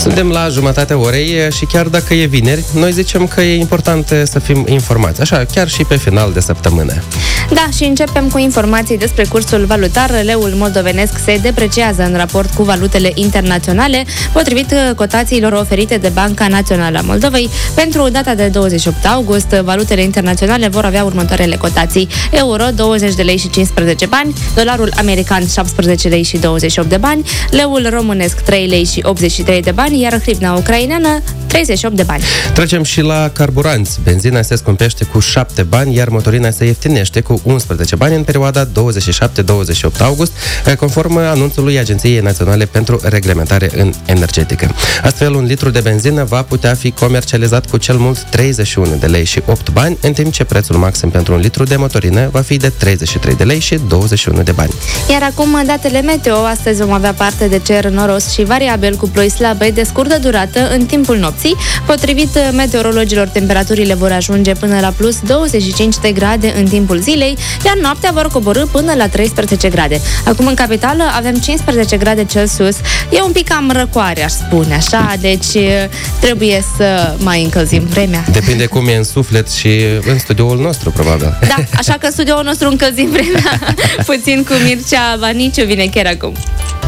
Suntem la jumătatea orei și chiar dacă e vineri, noi zicem că e important să fim informați. Așa, chiar și pe final de săptămână. Da, și începem cu informații despre cursul valutar. Leul moldovenesc se depreciază în raport cu valutele internaționale, potrivit cotațiilor oferite de Banca Națională a Moldovei. Pentru data de 28 august, valutele internaționale vor avea următoarele cotații: euro 20 de lei și 15 bani, dolarul american 17 lei și 28 de bani, leul românesc 3 lei și 83 de bani, iar hrivna ucraineană 38 de bani. Trecem și la carburanți. Benzina se scumpește cu 7 bani, iar motorina se ieftinește cu 11 bani în perioada 27-28 august, conform anunțului Agenției Naționale pentru Reglementare în Energetică. Astfel, un litru de benzină va putea fi comercializat cu cel mult 31 de lei și 8 bani, în timp ce prețul maxim pentru un litru de motorină va fi de 33 de lei și 21 de bani. Iar acum datele meteo. Astăzi vom avea parte de cer noros și variabil cu ploi slabe de scurtă durată în timpul nopții. Potrivit meteorologilor, temperaturile vor ajunge până la plus 25 de grade în timpul zilei, iar noaptea vor coborî până la 13 grade. Acum în capitală avem 15 grade Celsius. E un pic cam răcoare, aș spune așa, deci trebuie să mai încălzim vremea. Depinde cum e în suflet și în studioul nostru, probabil. Da, așa că în studioul nostru încălzim vremea puțin cu Mircea Vaniciu, vine chiar acum.